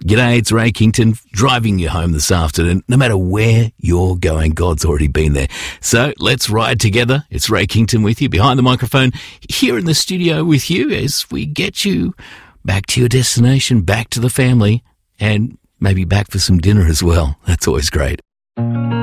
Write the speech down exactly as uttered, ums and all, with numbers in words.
G'day, it's Ray Kington, driving you home this afternoon. No matter where you're going, God's already been there. So let's ride together. It's Ray Kington with you behind the microphone, here in the studio with you as we get you back to your destination, back to the family, and maybe back for some dinner as well. That's always great.